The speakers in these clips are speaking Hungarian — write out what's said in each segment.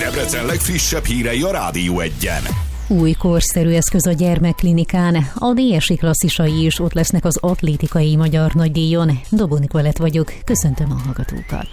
Debrecen legfrissebb hírei a Rádió Egyen. Új korszerű eszköz a gyermekklinikán. A DSI klasszisai is ott lesznek az atlétikai magyar nagydíjon. Dobó Nikolett vagyok, köszöntöm a hallgatókat.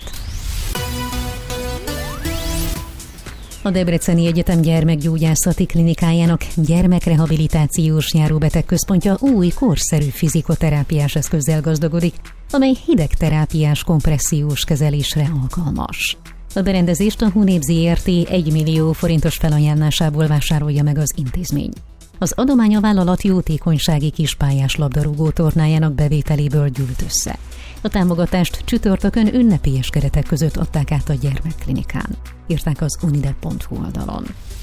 A Debreceni Egyetem gyermekgyógyászati klinikájának gyermekrehabilitációs járóbetegközpontja új korszerű fizikoterápiás eszközzel gazdagodik, amely hidegterápiás kompressziós kezelésre alkalmas. A berendezést a Hunép Zrt. 1 millió forintos felajánlásából vásárolja meg az intézmény. Az adomány a vállalat jótékonysági kispályás labdarúgó tornájának bevételéből gyűlt össze. A támogatást csütörtökön ünnepélyes keretek között adták át a gyermekklinikán, írták az unidep.hu oldalon.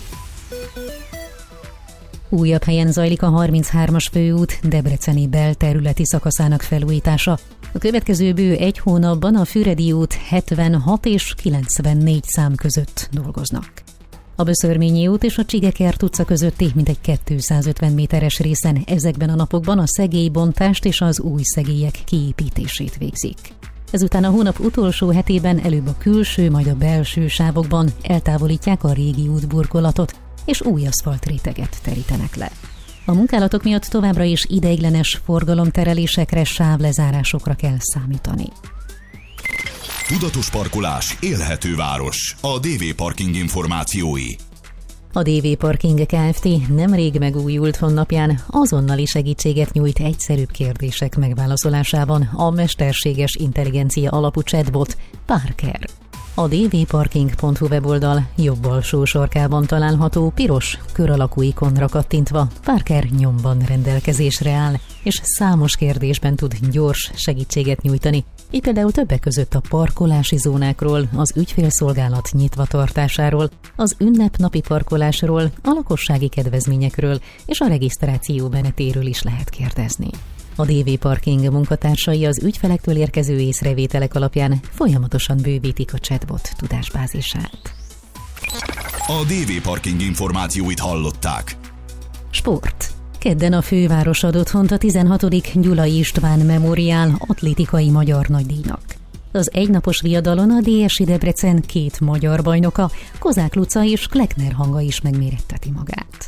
Újabb helyen zajlik a 33-as főút debreceni belterületi szakaszának felújítása. A következő bő egy hónapban a Füredi út 76 és 94 szám között dolgoznak. A Böszörményi út és a Csigekert utca közötti mintegy 250 méteres részen ezekben a napokban a szegélybontást és az új szegélyek kiépítését végzik. Ezután a hónap utolsó hetében előbb a külső, majd a belső sávokban eltávolítják a régi útburkolatot, és új aszfaltréteget terítenek le. A munkálatok miatt továbbra is ideiglenes forgalomterelésekre, sávlezárásokra kell számítani. Tudatos parkolás, élhető város. A DV Parking információi. A DV Parking Kft. Nemrég megújult honlapján azonnali segítséget nyújt egyszerűbb kérdések megválaszolásában a mesterséges intelligencia alapú chatbot Parker. A dvparking.hu weboldal jobb alsó sarkában található piros kör alakú ikonra kattintva Parker nyomban rendelkezésre áll, és számos kérdésben tud gyors segítséget nyújtani, így például többek között a parkolási zónákról, az ügyfélszolgálat nyitva tartásáról, az ünnepnapi parkolásról, a lakossági kedvezményekről és a regisztráció menetéről is lehet kérdezni. A DV Parking munkatársai az ügyfelektől érkező észrevételek alapján folyamatosan bővítik a chatbot tudásbázisát. A DV Parking információit hallották. Sport. Kedden a főváros ad otthont a 16. Gyulai István Memoriál atlétikai magyar nagydíjnak. Az egynapos viadalon a DSI Debrecen 2 magyar bajnoka, Kozák Luca és Kleckner Hanga is megméretteti magát.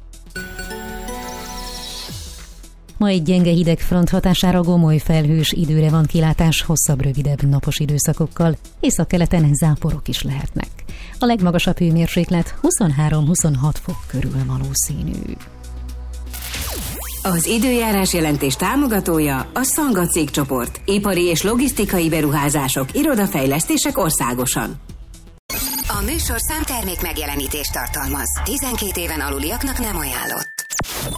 Ma egy gyenge hidegfront hatására gomoly felhős időre van kilátás hosszabb-rövidebb napos időszakokkal, északkeleten záporok is lehetnek. A legmagasabb hőmérséklet 23-26 fok körül valószínű. Az időjárás jelentés támogatója a Szanga cégcsoport. Ipari és logisztikai beruházások, irodafejlesztések országosan. A műsorszám termék megjelenítést tartalmaz. 12 éven aluliaknak nem ajánlott.